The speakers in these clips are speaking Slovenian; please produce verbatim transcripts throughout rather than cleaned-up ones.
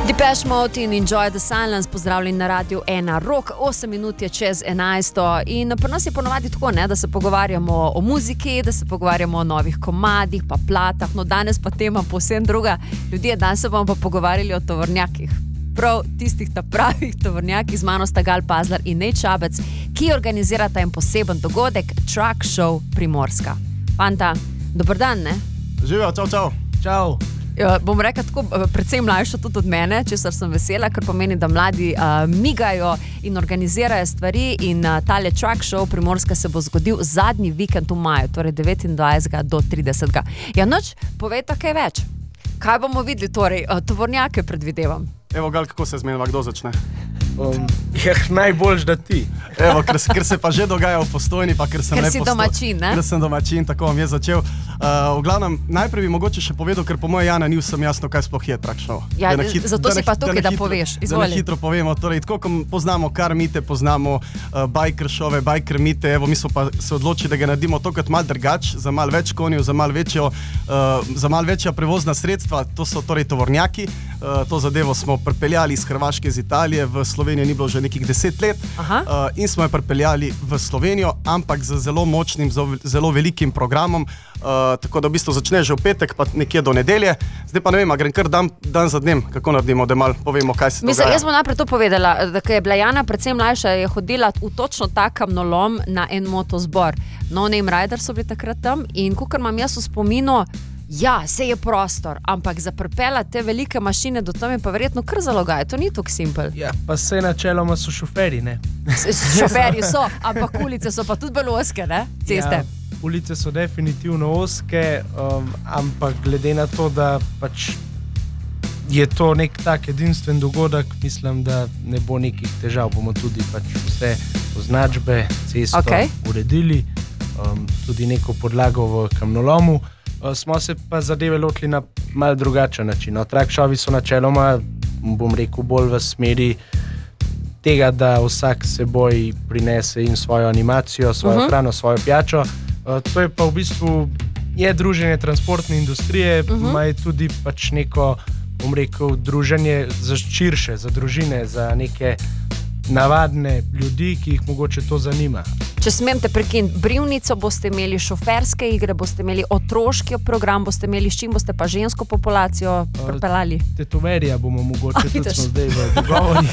Depeche Mode in Enjoy the Silence, pozdravljeni na Radiu ena. Rok, osem minut je čez enajsto in pri nas je ponovadi tako, ne, da se pogovarjamo o muziki, da se pogovarjamo o novih komadih, pa platah, no danes pa tema povsem druga. Ljudje, danes se bomo pa pogovarjali o tovornjakih. Prav tistih ta pravih tovornjakih, z mano sta Gal Pazlar in Nej Čabec, ki organizirata en poseben dogodek, Truck Show Primorska. Fanta, dober dan, ne? Živijo, čau, čau. Čau. Ja, bom rekla tako, predvsem mlajša tudi od mene, česar sem vesela, ker pomeni, da mladi uh, migajo in organizirajo stvari in uh, tale Truck Show Primorska se bo zgodil zadnji vikend v maju, torej devetindvajsetega do tridesetega. Ja, noč, povejte kaj več. Kaj bomo videli, torej, uh, tovornjake predvidevam? Evo, Gal, kako se zmenila, kdo začne? Um, je najboljš, da ti. Evo, ker, ker se pa že dogaja v Postojni, pa ker sem ker ne si posto... domačin, ne? Ker sem domačin, tako vam je začel. Uh, v glavnem, najprej bi mogoče še povedal, ker po moje Jana ni vsem jasno, kaj sploh je Truck Show. Ja, hit, zato si pa tukaj, da, da poveš. Izvoli. Da na hitro povemo, torej, tako kot poznamo kar mite, poznamo uh, biker šove, biker mite, evo, mi smo pa se odločili, da ga naredimo tokrat malo drugač, za malo več konjev, za malo večjo, uh, za malo večja prevozna sredstva, to so torej tovornjaki. Uh, to zadevo smo pripeljali iz Hrvaške, iz Italije, v Slovenijo ni bilo že nekih deset let uh, in smo jo pripeljali v Slovenijo, ampak z zelo močnim, zelo velikim programom, uh, tako da v bistvu začne že v petek, pa nekje do nedelje. Zdaj pa ne vem, a grem kar dan, dan za dnem, kako naredimo, da malo povemo, kaj se Mislim, dogaja. Jaz bom najprej to povedala, da je bila Jana predvsem mlajša, je hodila v točno ta kamnolom na en motozbor. No Name Riders so bili takrat tam in kakor imam jaz v spominu, ja, se je prostor, ampak za pripeljati te velike mašine do tam je pa verjetno kar zalogaj, to ni tako simpel. Ja, pa se načeloma so šoferi, ne? Šoferji so, ampak ulice so pa tudi bolj ozke, ne? Ceste. Ja, ulice so definitivno ozke, um, ampak glede na to, da pač je to nek tak edinstven dogodek, mislim, da ne bo nekih težav. Bomo tudi pač vse označbe, cesto okay. uredili, um, tudi neko podlago v kamnolomu. Uh, smo se pa zadeve lotili na mal drugačen način. No, Truck Showi so načeloma, bom rekel, bolj v smeri tega, da vsak seboj prinese in svojo animacijo, svojo uh-huh. hrano, svojo pijačo. Uh, to je pa v bistvu je druženje transportne industrije, uh-huh. ima je tudi pač neko, bom rekel, druženje za širše, za družine, za neke navadne ljudi, ki jih mogoče to zanima. Če smem te prekiniti, brivnico boste imeli, šoferske igre, boste imeli otroški program, boste imeli, s čim boste pa žensko populacijo pripeljali? Tetoverija bomo mogoče, tudi smo zdaj v dogovorih.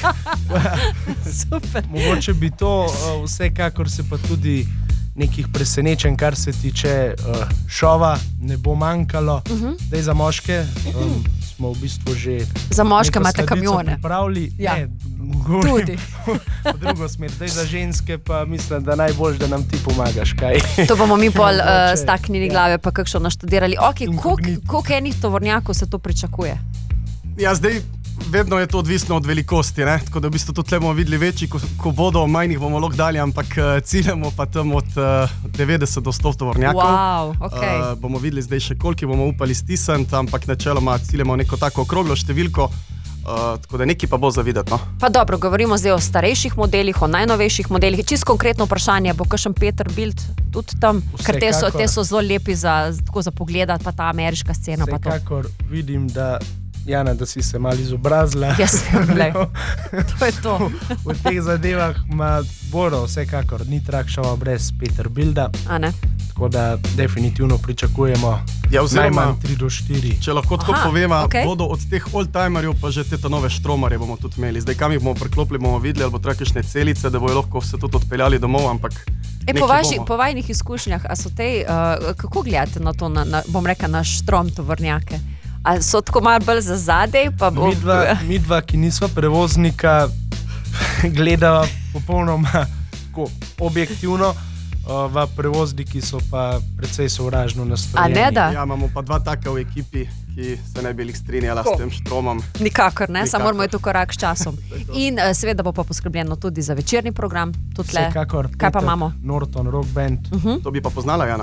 Super. Mogoče bi to uh, vsekakor se pa tudi nekih presenečenj, kar se tiče uh, šova, ne bo manjkalo. Uh-huh. Zdaj za moške um, smo v bistvu že za moške imate kamione. Pripravili. Ja. Ne, tudi. V drugo smer. Zdaj za ženske pa mislim, da najbolj, da nam ti pomagaš. Kaj? To bomo mi pol uh, staknili glave, pa kakšno naštudirali. Ok, koliko enih tovornjakov se to pričakuje? Ja, zdaj vedno je to odvisno od velikosti, ne? Tako da v bistvu tudi bomo videli večji, ko, ko bodo, manjih bomo lahko dali, ampak uh, ciljamo pa tam od uh, devetdeset do sto tovornjakov. Wow, okay. uh, bomo videli zdaj še koliko bomo upali stisniti, ampak načeloma ciljamo neko tako okroglo številko. Uh, tako da nekaj pa bo za videti, no. Pa dobro, govorimo zdaj o starejših modelih, o najnovejših modelih. Čisto konkretno vprašanje, bo kakšen Peterbilt tudi tam? Ker te so, te so zelo lepi za, tako za pogledati, pa ta ameriška scena. Vsekakor vidim, da Jana, da si se malo izobrazila. Jaz vem, glej. To je to. V teh zadevah ima Boro vsekakor ni Truck Showa brez Peterbilda. A ne? Tako da definitivno pričakujemo ja, najmanj tri do štiri. Če lahko tako povema, okay. bodo od teh oldtimerjev pa že te nove štromarje bomo tudi imeli. Zdaj, kam jih bomo priklopili, bomo videli, ali bo treba kakšne celice, da bojo lahko se tudi odpeljali domov, ampak e, po, vaši, po vajnih izkušnjah, a so te, uh, kako gledate na to, na, na, bom rekla, na štrom tovornjake? A so tako malo bolj za zadej? Pa bo... Midva, midva, ki nisva prevoznika, gledava popolnoma tako objektivno, uh, v prevozniki so pa precej sovražno nastrojeni. A ne da? Ja, imamo pa dva taka v ekipi, ki se ne bi jih strinjala s tem štromom. Nikakor, ne? Nikakor. Samo moramo iti v korak s časom. In uh, seveda bo pa poskrbljeno tudi za večerni program. Vsekakor. Kaj pa imamo? Norton Rock Band. Uh-huh. To bi pa poznala, Jana?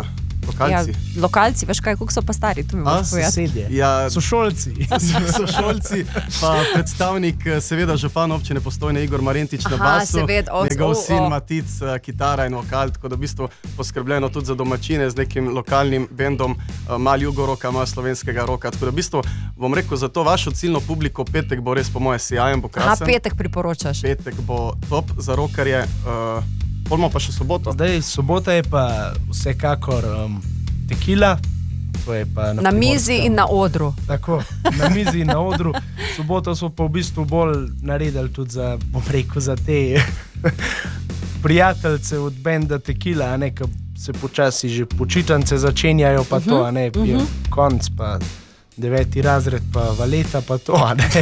Lokalci. Ja, lokalci, veš kaj, koliko so pa stari, tu mi A, moraš povedati. Sosedje. Ja, Sošolci. sošolci, pa predstavnik seveda župan občine Postojne Igor Marentič na Aha, basu, seveda, o, njegov o, sin o. Matic, kitara in vokal, tako da v bistvu poskrbljeno tudi za domačine z nekim lokalnim bendom Mal Jugoroka, Mal slovenskega roka. Tako da v bistvu bom rekel, za to vašo ciljno publiko petek bo res po moje sijajen, bo Aha, krasen. petek priporočaš. Petek bo top za rokarje, uh, polmo pa še soboto. Zdaj, sobota je pa vsekakor um, tekila. To je pa na, Na mizi Primorskem. in na odru. Tako, na mizi in na odru. Soboto smo pa v bistvu bolj naredili tudi za, bom rekel, za te prijateljce od benda Tekila, a ne, ki se počasi že počitnice začenjajo, pa uh -huh, to, a ne, pijo uh -huh. konc, pa deveti razred, pa valeta, pa to, a ne.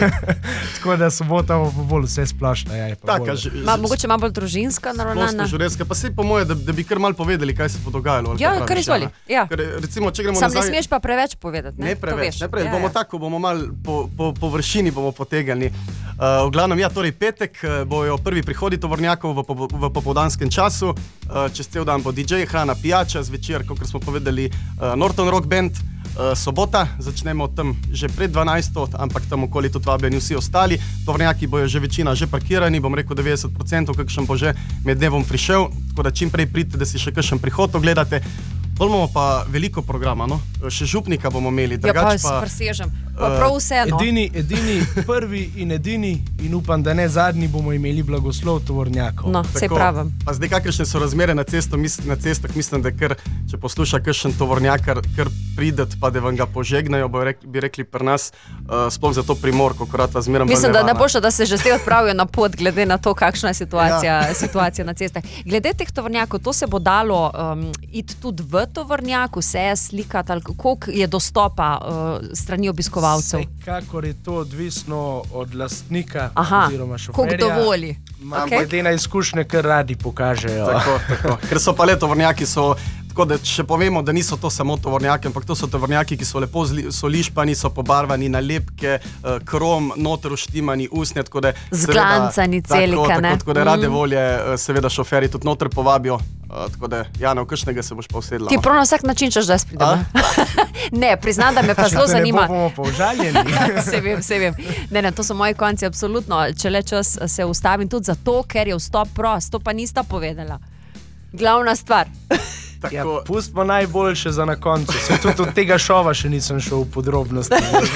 Tako da sobota bo pa bolj vse splošna. Ja, je pa Taka, bolj. že, Ma, mogoče malo bolj družinska, naravnana. Splošno žurenska, pa se po moje, da, da bi kar malo povedali, kaj se bo dogajalo. ali Ja, kaj praviš, kar izvoli. Jana? Ja. Ker, recimo, če gremo Sam ne nazaj, smeš pa preveč povedati. Ne, Ne To preveč, veš. ne preveč. Ja, Bomo ja. tako, bomo malo po, po površini bomo potegnili. Uh, v glavnem, ja, torej petek uh, bojo prvi prihodi tovornjakov v, po, v popoldanskem času. Uh, čez cel dan bo D J, hrana, pijača, zvečer, kot smo povedali, uh, Norton Rock Band. Uh, sobota, začnemo tam že pred dvanajsto, ampak tam okoli tudi vabljeni vsi ostali. Tovornjaki bojo že večina že parkirani, bom rekel devetdeset procentov, kakšen bo že med dnevom prišel, tako da čim prej pridite, da si še kakšen prihod ogledate. Bolj bomo pa veliko programa, no? Še župnika bomo imeli, Ja, pa drugače pa, pa... presežem. Pa prav vseeno. Edini, edini, prvi in edini, in upam, da ne zadnji, bomo imeli blagoslov tovornjakov. No, sej pravim. Pa zdaj, kakšne so razmere na, cesto, mis, na cestah, mislim, da kar, če posluša kakšen tovornjakar, kar prideti, pa da vam ga požegnajo, bo rekli, bi rekli pri nas, uh, sploh za to Primorko, korat razmeram. Mislim, da ne boš, da se že zdaj odpravijo na pot, glede na to, kakšna je situacija, ja. situacija na cestah. Glede teh tovornjakov, to se bo dalo um, iti tudi v tovornjaku, se slikati, ali koliko je dostopa uh, strani obiskovalcev. Vsekakor je to odvisno od lastnika Aha, oziroma koliko šoferja. dovoli. Ma, Okej. Glede na izkušnje, kar radi pokažejo. Tako, tako. Ker so pa le tovornjaki, so, tako da če povemo, da niso to samo tovornjaki, ampak to so tovornjaki, ki so lepo zli, so lišpani, so pobarvani, nalepke, uh, krom, noter uštimani, usnje, tako da... Zglancani celika, tako, ne? tako, tako da rade Mm. volje, uh, seveda šoferji tudi noter povabijo, uh, tako da, Jana, v kakšnega se boš pa usedla? Ti no? prav na vsak način češ, da jaz pridem. A? Ne, priznam, da me pa Če zelo te ne zanima. bo, bomo pa užaljeni. Se vem, se vem. Ne, ne, to so moji konci, absolutno. Če le čas se ustavim tudi zato, ker je vstop prost, to pa nista povedala. Glavna stvar. Tako, Ja, pustimo najboljše za na koncu. Se tudi od tega šova še nisem šel v podrobnosti.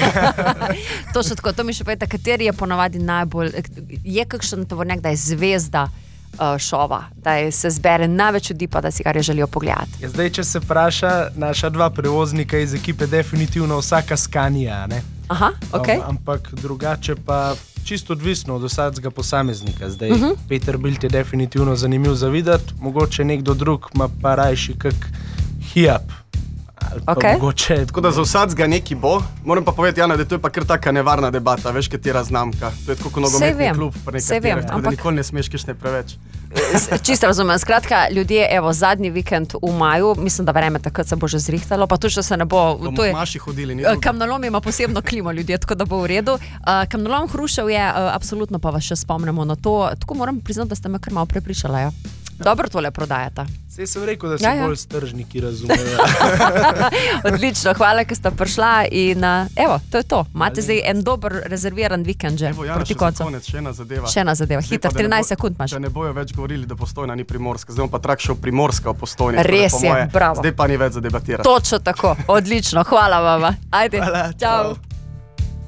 To še tako, to mi še povete, kateri je ponavadi najbolj, je kakšen tovornjak, da je zvezda uh, šova, da je, se zbere največ ljudi, pa da si ga želijo pogledati. Ja, zdaj, če se vpraša naša dva prevoznika iz ekipe, definitivno vsaka Scania, ne? Aha, ok. Am- Ampak drugače pa čisto odvisno od vsakega posameznika. Zdaj, uh -huh. Peter Bilt je definitivno zanimiv za videti, mogoče nekdo drug ima pa rajši kak hijab. Ali pa Okej. mogoče, tako da za vsakega neki bo. Moram pa povedati, Jana, da to je pa kar taka nevarna debata, veš, katera znamka. To je tako kot nogometni vem, klub, pa saj nekatere, vem, tako da ampak- nikoli ne smeš kišne preveč. Čisto razumem. Skratka, ljudje, evo, zadnji vikend v maju, mislim, da vreme takrat se bo že zrihtalo, pa tudi, če se ne bo. Bomo To v je, maši hodili, ni Eh, drugega. Kamnolom ima posebno klimo, ljudje, tako da bo v redu. Uh, Kamnolom Hrušev je, uh, absolutno pa vas še spomnimo na to. Tako moram priznati, da ste me kar malo prepričala. Ja. Dobro tole prodajate. Saj sem rekel, da so Ja, ja, ja. ja. bolj stržniki, razumejo. Odlično, hvala, ker ste prišla. In uh, evo, to je to. Imate zdaj en dober rezerviran vikend že Evo, Jana, proti še za koncu. konec, še ena zadeva. Še ena zadeva, Zdaj hiter, pa, da ne trinajst bo- sekund imaš. Da ne bojo več govorili, da Postojna ni Primorska, zdaj bom pa trak šel Primorska v Postojni. tako da Res po je, moje, bravo. Zdaj pa ni več za debatirati. Točno tako, odlično, hvala vama. Ajde, Hvala, čau. čau.